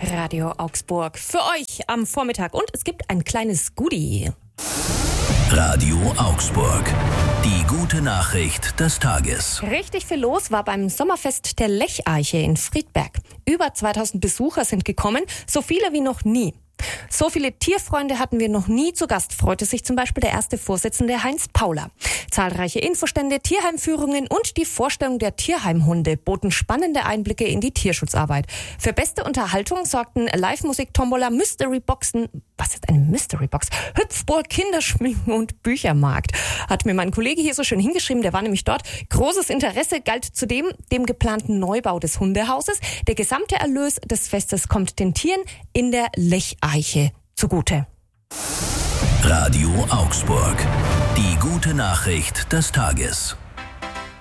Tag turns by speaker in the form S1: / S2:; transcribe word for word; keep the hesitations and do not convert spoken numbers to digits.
S1: Radio Augsburg für euch am Vormittag und es gibt ein kleines Goodie.
S2: Radio Augsburg. Die gute Nachricht des Tages.
S1: Richtig viel los war beim Sommerfest der Lecheiche in Friedberg. Über zweitausend Besucher sind gekommen, so viele wie noch nie. So viele Tierfreunde hatten wir noch nie zu Gast, freute sich zum Beispiel der erste Vorsitzende Heinz Pauler. Zahlreiche Infostände, Tierheimführungen und die Vorstellung der Tierheimhunde boten spannende Einblicke in die Tierschutzarbeit. Für beste Unterhaltung sorgten Live-Musik, Tombola, Mystery-Boxen, was ist eine Mystery-Box? Hüpfburg, Kinderschminken und Büchermarkt. Hat mir mein Kollege hier so schön hingeschrieben, der war nämlich dort. Großes Interesse galt zudem dem geplanten Neubau des Hundehauses. Der gesamte Erlös des Festes kommt den Tieren in der Lecheiche zugute.
S2: Radio Augsburg. Die gute Nachricht des Tages.